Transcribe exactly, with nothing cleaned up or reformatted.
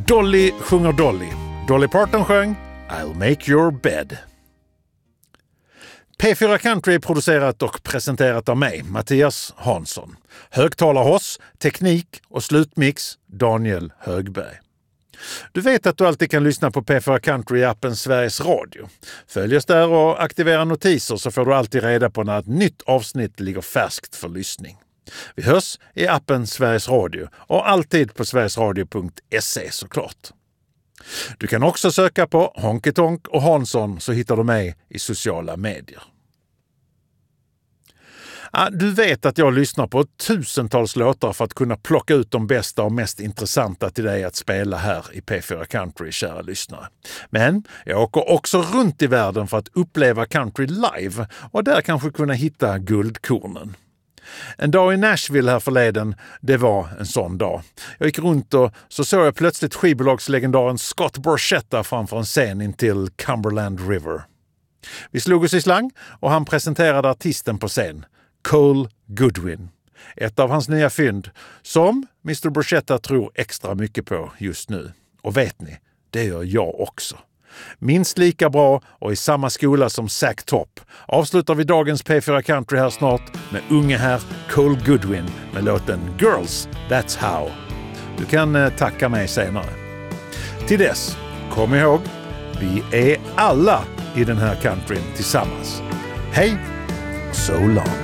Dolly sjunger Dolly. Dolly Parton sjöng I'll make your bed. P fyra Country är producerat och presenterat av mig, Mattias Hansson. Högtalarhoss, teknik och slutmix, Daniel Högberg. Du vet att du alltid kan lyssna på P fyra Country i appen Sveriges Radio. Följ oss där och aktivera notiser så får du alltid reda på när ett nytt avsnitt ligger färskt för lyssning. Vi hörs i appen Sveriges Radio och alltid på sverigesradio punkt se såklart. Du kan också söka på Honky Tonk och Hansson så hittar du mig i sociala medier. Du vet att jag lyssnar på tusentals låtar för att kunna plocka ut de bästa och mest intressanta till dig att spela här i P fyra Country, kära lyssnare. Men jag åker också runt i världen för att uppleva country live och där kanske kunna hitta guldkornen. En dag i Nashville här förleden, det var en sån dag. Jag gick runt och så såg jag plötsligt skivbolagslegendaren Scott Borchetta framför en scen intill Cumberland River. Vi slog oss i slang och han presenterade artisten på scen, Cole Goodwin. Ett av hans nya fynd som mister Borchetta tror extra mycket på just nu. Och vet ni, det gör jag också. Minst lika bra och i samma skola som Zac Topp avslutar vi dagens P fyra Country här snart med unge här Cole Goodwin med låten Girls, That's How. Du kan eh, tacka mig senare. Till dess, kom ihåg, vi är alla i den här countryn tillsammans. Hej, so long.